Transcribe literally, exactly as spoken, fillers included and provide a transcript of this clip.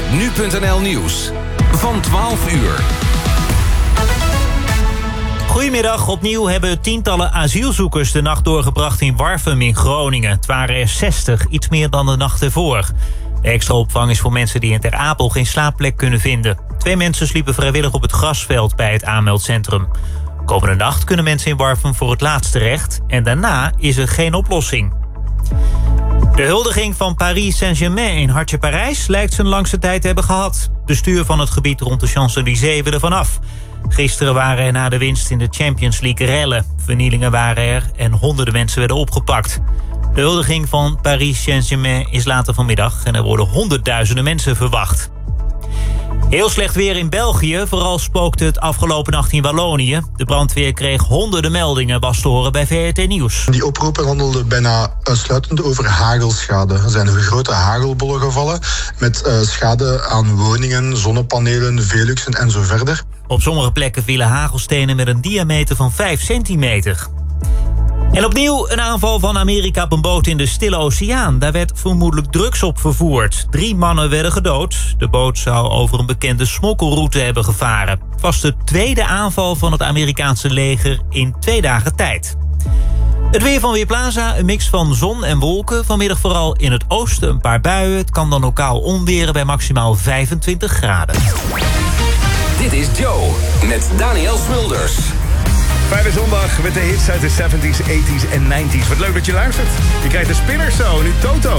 nu punt n l nieuws van twaalf uur. Goedemiddag. Opnieuw hebben tientallen asielzoekers de nacht doorgebracht in Warffum in Groningen. Het waren er zestig, iets meer dan de nacht ervoor. De extra opvang is voor mensen die in Ter Apel geen slaapplek kunnen vinden. Twee mensen sliepen vrijwillig op het grasveld bij het aanmeldcentrum. Komende nacht kunnen mensen in Warffum voor het laatst terecht. En daarna is er geen oplossing. De huldiging van Paris Saint-Germain in hartje Parijs lijkt zijn langste tijd te hebben gehad. Bestuur van het gebied rond de Champs-Élysées wil er vanaf. Gisteren waren er na de winst in de Champions League rellen. Vernielingen waren er en honderden mensen werden opgepakt. De huldiging van Paris Saint-Germain is later vanmiddag en er worden honderdduizenden mensen verwacht. Heel slecht weer in België, vooral spookte het afgelopen nacht in Wallonië. De brandweer kreeg honderden meldingen, was te horen bij V R T Nieuws. Die oproepen handelden bijna uitsluitend over hagelschade. Er zijn grote hagelbollen gevallen met uh, schade aan woningen, zonnepanelen, veluxen en zo verder. Op sommige plekken vielen hagelstenen met een diameter van vijf centimeter. En opnieuw een aanval van Amerika op een boot in de Stille Oceaan. Daar werd vermoedelijk drugs op vervoerd. Drie mannen werden gedood. De boot zou over een bekende smokkelroute hebben gevaren. Het was de tweede aanval van het Amerikaanse leger in twee dagen tijd. Het weer van Weerplaza, een mix van zon en wolken. Vanmiddag vooral in het oosten een paar buien. Het kan dan lokaal onweren bij maximaal vijfentwintig graden. Dit is Joe met Daniel Smulders. Fijne zondag met de hits uit de zeventies, tachtiger en negentiger. Wat leuk dat je luistert. Je krijgt de Spinners zo, nu Toto.